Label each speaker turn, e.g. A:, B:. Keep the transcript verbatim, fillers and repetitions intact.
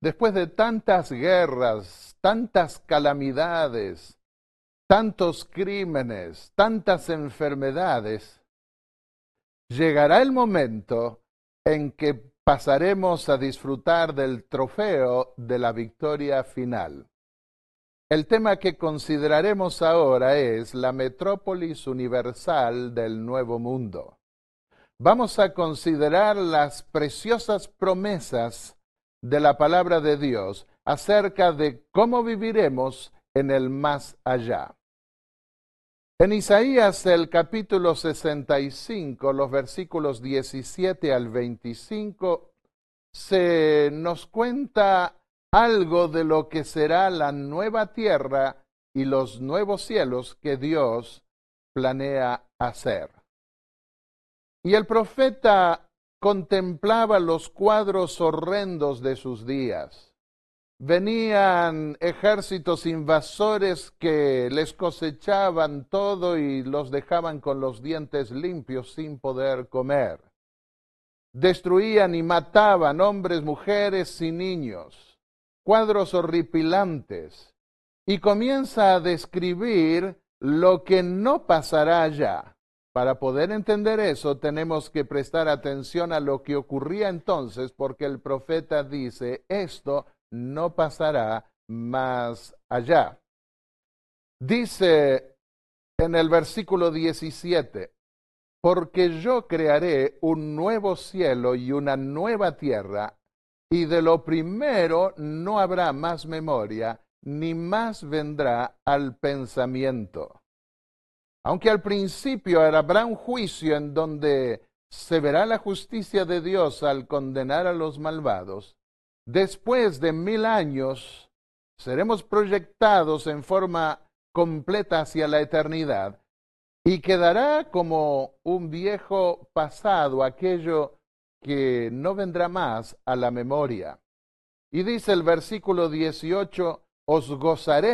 A: Después de tantas guerras, tantas calamidades, tantos crímenes, tantas enfermedades, llegará el momento en que pasaremos a disfrutar del trofeo de la victoria final. El tema que consideraremos ahora es la metrópolis universal del Nuevo Mundo. Vamos a considerar las preciosas promesas de la palabra de Dios acerca de cómo viviremos en el más allá. En Isaías, el capítulo sesenta y cinco, los versículos diecisiete al veinticinco, se nos cuenta algo de lo que será la nueva tierra y los nuevos cielos que Dios planea hacer. Y el profeta contemplaba los cuadros horrendos de sus días. Venían ejércitos invasores que les cosechaban todo y los dejaban con los dientes limpios sin poder comer. Destruían y mataban hombres, mujeres y niños. Cuadros horripilantes. Y comienza a describir lo que no pasará allá. Para poder entender eso, tenemos que prestar atención a lo que ocurría entonces, porque el profeta dice, esto no pasará más allá. Dice en el versículo diecisiete, porque yo crearé un nuevo cielo y una nueva tierra, y de lo primero no habrá más memoria, ni más vendrá al pensamiento. Aunque al principio habrá un juicio en donde se verá la justicia de Dios al condenar a los malvados, después de mil años seremos proyectados en forma completa hacia la eternidad y quedará como un viejo pasado aquello que no vendrá más a la memoria. Y dice el versículo dieciocho, os gozaré